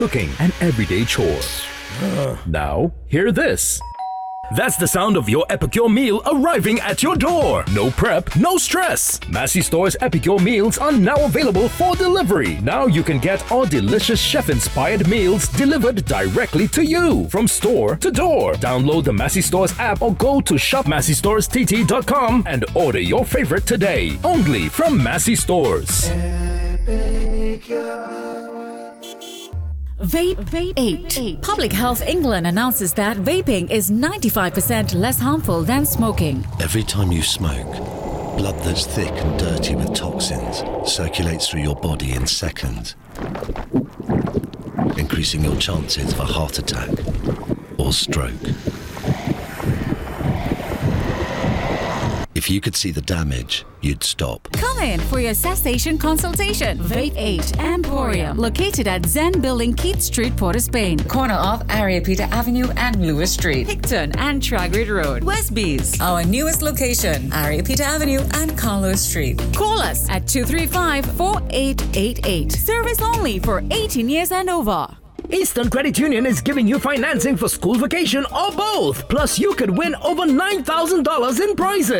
cooking, and everyday chores. Now, hear this. That's the sound of your Epicure meal arriving at your door. No prep, no stress. Massey Store's Epicure meals are now available for delivery. Now you can get our delicious chef-inspired meals delivered directly to you from store to door. Download the Massey Stores app or go to shopmasseystorest.com and order your favorite today. Only from Massey Stores. Vape 8. Public Health England announces that vaping is 95% less harmful than smoking. Every time you smoke, blood that's thick and dirty with toxins circulates through your body in seconds, increasing your chances of a heart attack or stroke. If you could see the damage, you'd stop. Come in for your cessation consultation. Vape 8 Emporium, located at Zen Building, Keith Street, Port of Spain. Corner of Ariapita Avenue and Lewis Street. Picton and Tragrid Road. Westbees. Our newest location, Ariapita Avenue and Carlos Street. Call us at 235-4888. Service only for 18 years and over. Eastern Credit Union is giving you financing for school vacation or both. Plus, you could win over $9,000 in prizes.